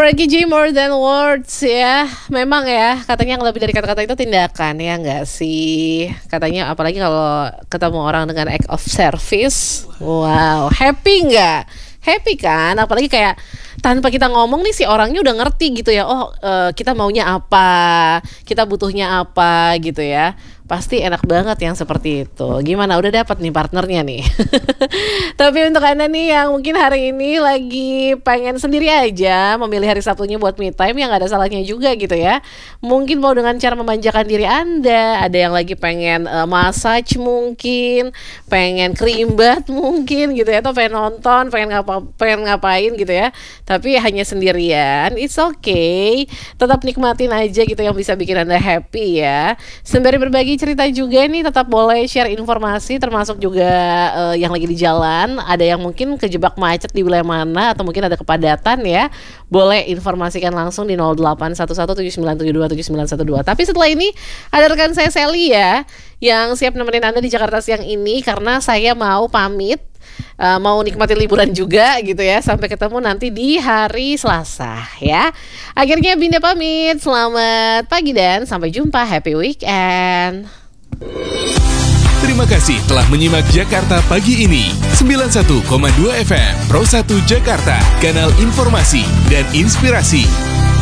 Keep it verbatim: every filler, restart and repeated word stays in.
Frankie J more than words ya. Memang ya, katanya yang lebih dari kata-kata itu tindakan, ya enggak sih? Katanya apalagi kalau ketemu orang dengan act of service. Wow, happy enggak? Happy kan? Apalagi kayak tanpa kita ngomong nih si orangnya udah ngerti gitu ya. Oh, uh, kita maunya apa? Kita butuhnya apa gitu ya. Pasti enak banget yang seperti itu. Gimana, udah dapat nih partnernya nih? Tapi untuk Anda nih yang mungkin hari ini lagi pengen sendiri aja, memilih hari Sabtunya buat me time, yang gak ada salahnya juga gitu ya. Mungkin mau dengan cara memanjakan diri Anda. Ada yang lagi pengen uh, massage mungkin, pengen kerimbat mungkin gitu ya, atau pengen nonton, pengen ngapa pengen ngapain gitu ya. Tapi hanya sendirian, it's okay. Tetap nikmatin aja gitu yang bisa bikin Anda happy ya. Sembari berbagi cerita juga nih, tetap boleh share informasi, termasuk juga uh, yang lagi di jalan. Ada yang mungkin kejebak macet di wilayah mana, atau mungkin ada kepadatan ya. Boleh informasikan langsung di nol delapan satu satu tujuh sembilan tujuh dua tujuh sembilan satu dua. Tapi setelah ini ada rekan saya Sally ya, yang siap nemenin Anda di Jakarta siang ini, karena saya mau pamit. Uh, mau nikmatin liburan juga gitu ya. Sampai ketemu nanti di hari Selasa ya. Akhirnya Binda pamit. Selamat pagi dan sampai jumpa. Happy weekend. Terima kasih telah menyimak Jakarta Pagi ini. sembilan puluh satu koma dua F M Pro satu Jakarta, kanal informasi dan inspirasi.